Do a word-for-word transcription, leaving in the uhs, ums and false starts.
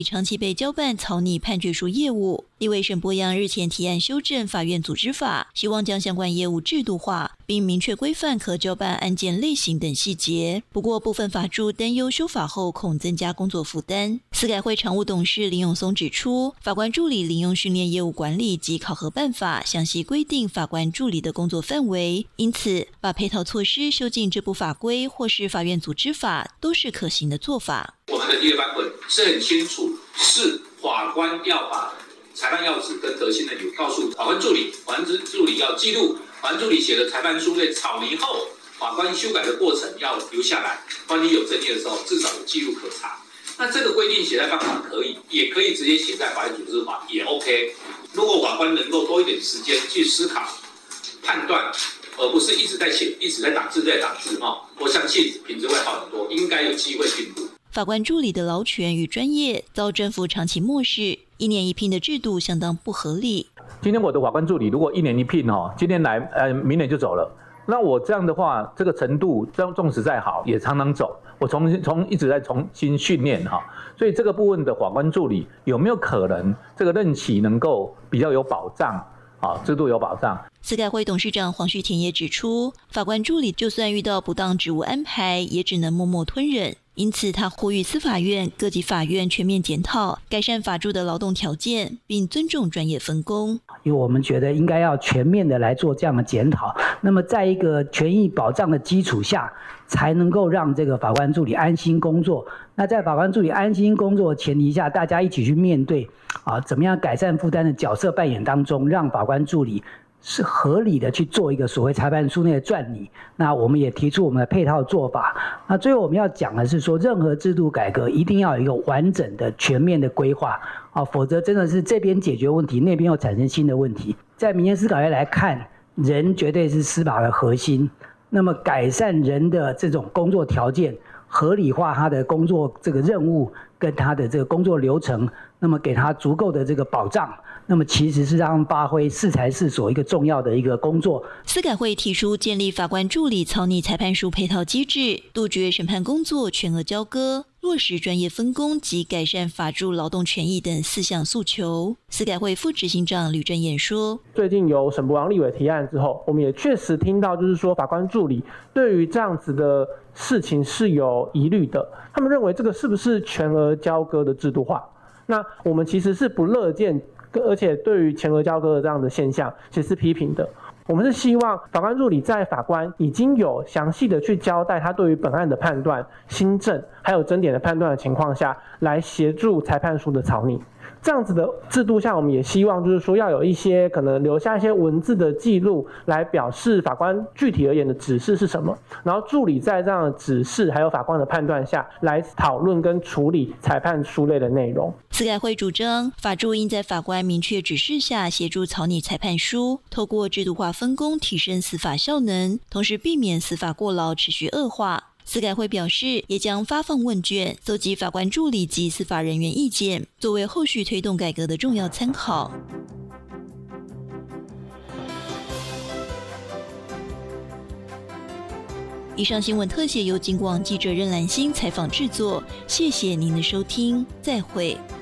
长期被交办草拟判决书业务，立委沈伯洋日前提案修正法院组织法，希望将相关业务制度化，并明确规范可交办案件类型等细节。不过，部分法助担忧修法后恐增加工作负担。司改会常务董事林永松指出，法官助理临用训练业务管理及考核办法详细规定法官助理的工作范围，因此把配套措施修进这部法规或是法院组织法都是可行的做法。 我们的第二版本是很清楚，是法官要把裁判要旨跟核心的理由告诉法官助理，法官助理要记录法官助理写的裁判书类草拟后，法官修改的过程要留下来，万一有争议的时候至少有记录可查。那这个规定写在办法可以，也可以直接写在法院组织法也 OK。如果法官能够多一点时间去思考、判断，而不是一直在写、一直在打字、在打字哈，我相信品质会好很多，应该有机会进步。 法官助理的劳权与专业遭政府长期漠视，一年一聘的制度相当不合理。 今天我的法官助理如果一年一聘哈，今天来呃明年就走了，那我这样的话，这个程度纵使再好也常常走，我重新从一直在重新训练哈，所以这个部分的法官助理有没有可能这个任期能够比较有保障啊，制度有保障？ 司改会董事长黄旭田也指出，法官助理就算遇到不当职务安排，也只能默默吞忍。因此，他呼吁司法院、各级法院全面检讨、改善法助的劳动条件，并尊重专业分工。 因为我们觉得应该要全面的来做这样的检讨，那么在一个权益保障的基础下，才能够让这个法官助理安心工作。那在法官助理安心工作的前提下，大家一起去面对啊，怎么样改善负担的角色扮演当中，让法官助理是合理的去做一个所谓裁判书内的撰拟。那我们也提出我们的配套做法。那最后我们要讲的是说，任何制度改革一定要有一个完整的全面的规划啊，否则真的是这边解决问题，那边又产生新的问题。在民间司法院来看，人绝对是司法的核心，那么改善人的这种工作条件，合理化他的工作这个任务跟他的这个工作流程，那么给他足够的这个保障，那么其实是让他们发挥适才适所一个重要的一个工作。 司改会提出建立法官助理草拟裁判书配套机制，杜绝审判工作全额交割，落实专业分工及改善法助劳动权益等四项诉求。司改会副执行长吕正彦说， 最近由沈伯洋立委提案之后，我们也确实听到就是说法官助理对于这样子的事情是有疑虑的，他们认为这个是不是全额交割的制度化？那我们其实是不乐见，而且对于全额交割的这样的现象其实是批评的。我们是希望法官助理在法官已经有详细的去交代他对于本案的判断、新证还有争点的判断的情况下，来协助裁判书的草拟。这样子的制度下，我们也希望就是说要有一些可能留下一些文字的记录，来表示法官具体而言的指示是什么，然后助理在这样的指示还有法官的判断下来讨论跟处理裁判书类的内容。 司改会主张，法助应在法官明确指示下协助草拟裁判书，透过制度化分工提升司法效能，同时避免司法过劳持续恶化。司改会表示，也将发放问卷，搜集法官助理及司法人员意见，作为后续推动改革的重要参考。以上新闻特写由警广记者任兰心采访制作，谢谢您的收听，再会。